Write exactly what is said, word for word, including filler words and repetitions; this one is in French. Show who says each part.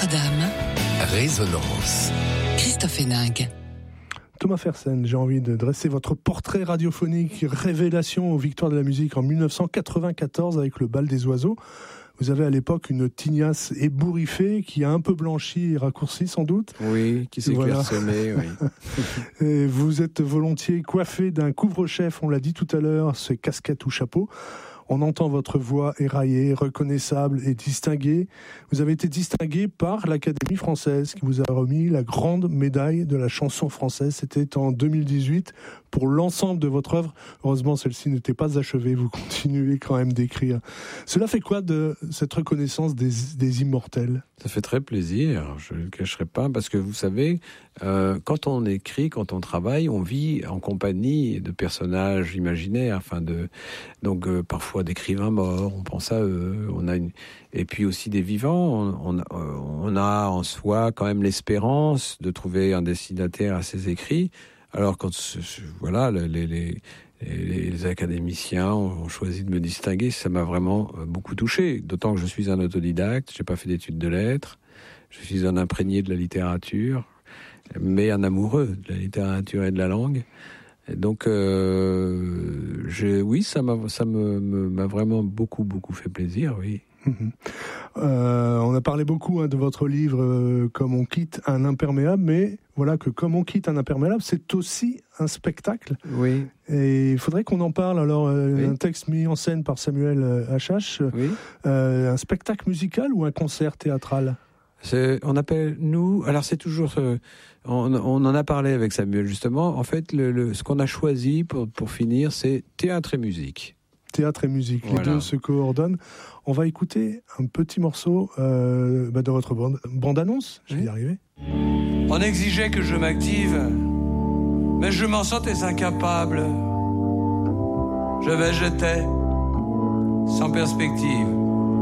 Speaker 1: Notre-Dame.
Speaker 2: Résonance.
Speaker 1: Christophe Héninck.
Speaker 3: Thomas Fersen, j'ai envie de dresser votre portrait radiophonique révélation aux Victoires de la musique en dix-neuf cent quatre-vingt-quatorze avec le Bal des Oiseaux. Vous avez à l'époque une tignasse ébouriffée qui a un peu blanchi et raccourci sans doute.
Speaker 4: Oui, qui s'est
Speaker 3: voilà.
Speaker 4: clairsemée, oui.
Speaker 3: Et vous êtes volontiers coiffé d'un couvre-chef, on l'a dit tout à l'heure, c'est casquette ou chapeau. On entend votre voix éraillée, reconnaissable et distinguée. Vous avez été distingué par l'Académie française qui vous a remis la grande médaille de la chanson française. C'était en deux mille dix-huit pour l'ensemble de votre œuvre. Heureusement, celle-ci n'était pas achevée. Vous continuez quand même d'écrire. Cela fait quoi de cette reconnaissance des, des immortels ?
Speaker 4: Ça fait très plaisir, je ne le cacherai pas, parce que vous savez, euh, quand on écrit, quand on travaille, on vit en compagnie de personnages imaginaires, enfin de, donc euh, parfois d'écrivains morts, on pense à eux, on a une, et puis aussi des vivants, on, on, on a en soi quand même l'espérance de trouver un destinataire à ses écrits. Alors quand voilà, les, les, les, les académiciens ont choisi de me distinguer, ça m'a vraiment beaucoup touché. D'autant que je suis un autodidacte, j'ai pas fait d'études de lettres, je suis un imprégné de la littérature, mais un amoureux de la littérature et de la langue. Et donc, euh, je, oui, ça m'a, ça me, me, m'a vraiment beaucoup, beaucoup fait plaisir, oui.
Speaker 3: Mmh. Euh, on a parlé beaucoup hein, de votre livre euh, Comme on quitte un imperméable, mais voilà que Comme on quitte un imperméable, c'est aussi un spectacle.
Speaker 4: Oui.
Speaker 3: Et il faudrait qu'on en parle. Alors, euh,
Speaker 4: oui.
Speaker 3: Un texte mis en scène par Samuel H H,
Speaker 4: oui.
Speaker 3: euh, un spectacle musical ou un concert théâtral ?
Speaker 4: C'est, on appelle, nous, alors c'est toujours, euh, on, on en a parlé avec Samuel justement, en fait, le, le, ce qu'on a choisi pour, pour finir, c'est théâtre et musique.
Speaker 3: Théâtre et musique,
Speaker 4: voilà.
Speaker 3: Les deux se coordonnent. On va écouter un petit morceau euh, bah de votre bande, bande-annonce, je vais
Speaker 4: oui.
Speaker 3: y arriver.
Speaker 5: On exigeait que je m'active, mais je m'en sentais incapable. Je vais, j'étais, sans perspective.